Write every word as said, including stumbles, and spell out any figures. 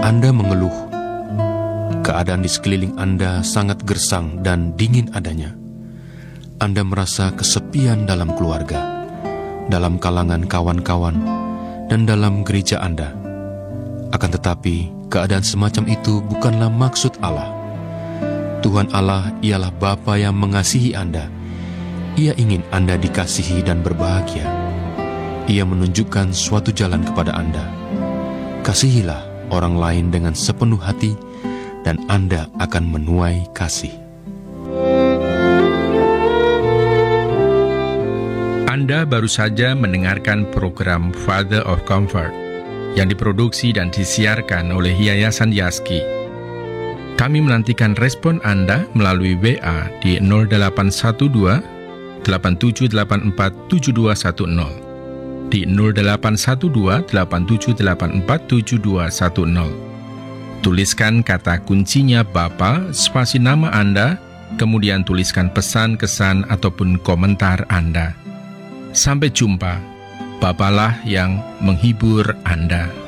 Anda mengeluh, keadaan di sekeliling Anda sangat gersang dan dingin adanya. Anda merasa kesepian dalam keluarga, dalam kalangan kawan-kawan, dan dalam gereja Anda. Akan tetapi, keadaan semacam itu bukanlah maksud Allah. Tuhan Allah ialah Bapa yang mengasihi Anda. Ia ingin Anda dikasihi dan berbahagia. Ia menunjukkan suatu jalan kepada Anda. Kasihilah orang lain dengan sepenuh hati, dan Anda akan menuai kasih. Anda baru saja mendengarkan program Father of Comfort yang diproduksi dan disiarkan oleh Yayasan Yaski. Kami menantikan respon Anda melalui W A di nol delapan satu dua, delapan tujuh delapan empat, tujuh dua satu nol, di nol delapan satu dua, delapan tujuh delapan empat, tujuh dua satu nol. Tuliskan kata kuncinya Bapa, spasi nama Anda, kemudian tuliskan pesan, kesan, ataupun komentar Anda. Sampai jumpa, Bapalah yang menghibur Anda.